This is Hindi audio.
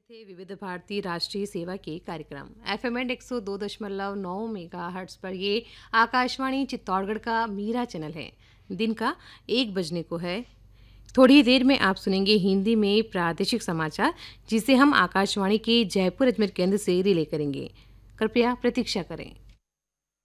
थे विविध भारती राष्ट्रीय सेवा के कार्यक्रम एफएम एंड 102.9 मेगाहर्ट्ज पर। ये आकाशवाणी चित्तौड़गढ़ का मीरा चैनल है। दिन का 1 बजने को है। थोड़ी देर में आप सुनेंगे हिंदी में प्रादेशिक समाचार, जिसे हम आकाशवाणी के जयपुर अजमेर केंद्र से रिले करेंगे। कृपया प्रतीक्षा करें।